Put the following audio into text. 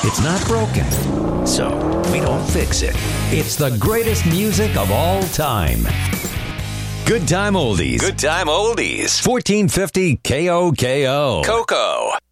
It's not broken, so we don't fix it. It's the greatest music of all time. Good Time Oldies. Good Time Oldies. 1450 KOKO. Coco.